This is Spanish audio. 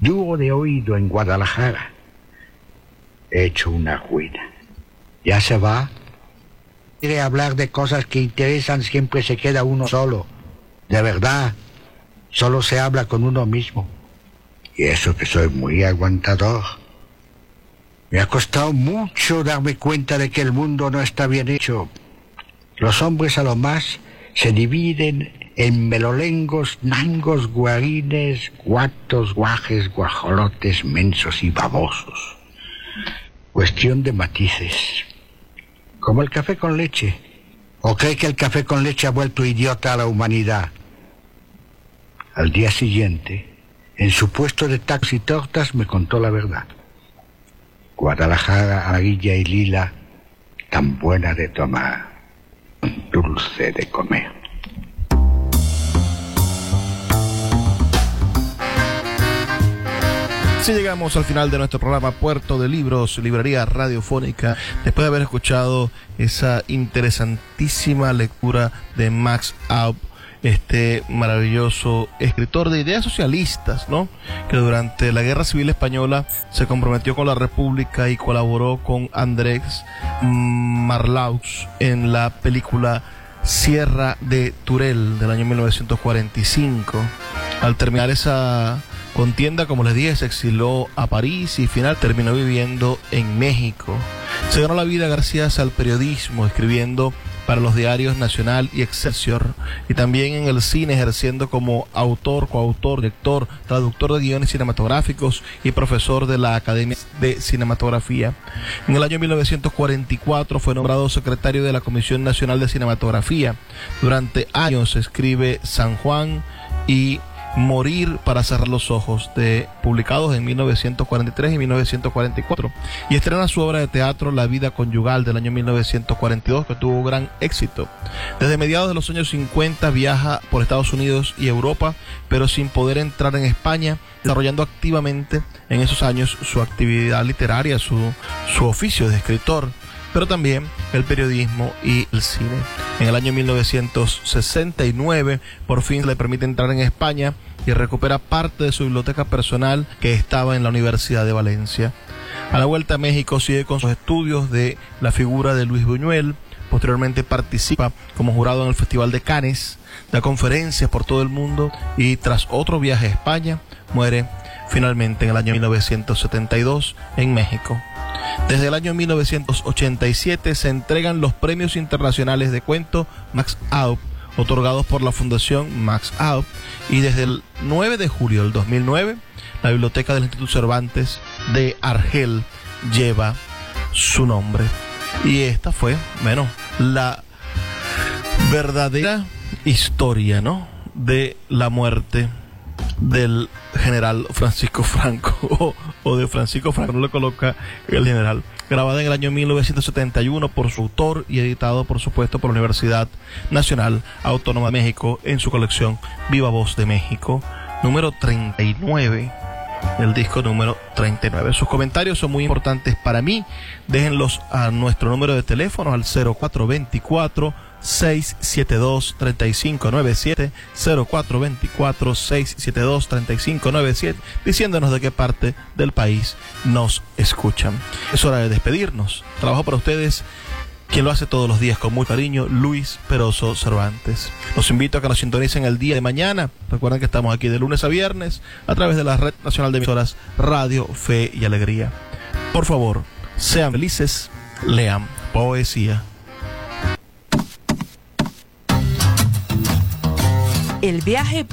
dúo de oído en Guadalajara. He hecho una ruina. ¿Ya se va? Quiere hablar de cosas que interesan, siempre se queda uno solo. De verdad, solo se habla con uno mismo. Y eso que soy muy aguantador. Me ha costado mucho darme cuenta de que el mundo no está bien hecho. Los hombres a lo más se dividen en melolengos, nangos, guarines, guatos, guajes, guajolotes, mensos y babosos. Cuestión de matices. Como el café con leche. ¿O cree que el café con leche ha vuelto idiota a la humanidad? Al día siguiente, en su puesto de taxi tortas, me contó la verdad. Guadalajara, amarilla y lila, tan buena de tomar, dulce de comer. Así llegamos al final de nuestro programa Puerto de Libros, librería radiofónica, después de haber escuchado esa interesantísima lectura de Max Aub, este maravilloso escritor de ideas socialistas, ¿no? Que durante la Guerra Civil Española se comprometió con la República y colaboró con Andrés Marlaux en la película Sierra de Turel del año 1945. Al terminar esa contienda, como les dije, se exiló a París y al final terminó viviendo en México. Se ganó la vida gracias al periodismo, escribiendo para los diarios Nacional y Excelsior, y también en el cine, ejerciendo como autor, coautor, director, traductor de guiones cinematográficos y profesor de la Academia de Cinematografía. En el año 1944 fue nombrado secretario de la Comisión Nacional de Cinematografía. Durante años escribe San Juan y Morir para cerrar los ojos, publicados en 1943 y 1944, y estrena su obra de teatro La vida conyugal del año 1942, que tuvo gran éxito. Desde mediados de los años 50 viaja por Estados Unidos y Europa, pero sin poder entrar en España, desarrollando activamente en esos años su actividad literaria, su oficio de escritor, pero también el periodismo y el cine. En el año 1969, por fin le permite entrar en España y recupera parte de su biblioteca personal que estaba en la Universidad de Valencia. A la vuelta a México sigue con sus estudios de la figura de Luis Buñuel. Posteriormente participa como jurado en el Festival de Cannes, da conferencias por todo el mundo y tras otro viaje a España, muere finalmente en el año 1972 en México. Desde el año 1987 se entregan los premios internacionales de cuento Max Aub, otorgados por la Fundación Max Aub, y desde el 9 de julio del 2009, la biblioteca del Instituto Cervantes de Argel lleva su nombre. Y esta fue, bueno, la verdadera historia, ¿no?, de la muerte del general Francisco Franco, o de Francisco Franco, no le coloca el general, grabada en el año 1971 por su autor y editado, por supuesto, por la Universidad Nacional Autónoma de México en su colección Viva Voz de México, número 39, el disco número 39. Sus comentarios son muy importantes para mí. Déjenlos a nuestro número de teléfono al 0424-672-3597, 0424-672-3597, diciéndonos de qué parte del país nos escuchan. Es hora de despedirnos. Trabajo para ustedes, quien lo hace todos los días con mucho cariño, Luis Peroso Cervantes. Los invito a que nos sintonicen el día de mañana. Recuerden que estamos aquí de lunes a viernes a través de la Red Nacional de Emisoras Radio Fe y Alegría. Por favor, sean felices, lean poesía. El viaje